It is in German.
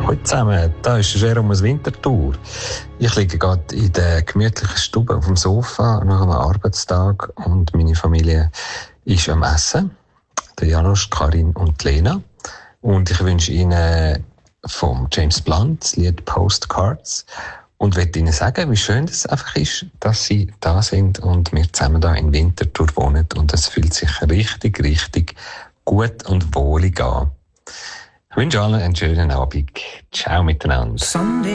Hallo zusammen, da ist Jerome aus Winterthur. Ich liege gerade in der gemütlichen Stube auf dem Sofa nach einem Arbeitstag und meine Familie ist am Essen. Der Janusz, Karin und Lena. Und ich wünsche Ihnen vom James Blunt das Lied Postcards und möchte Ihnen sagen, wie schön es einfach ist, dass Sie da sind und wir zusammen da in Winterthur wohnen und es fühlt sich richtig, richtig gut und wohlig an. Ich wünsche allen einen schönen Abend. Ciao miteinander.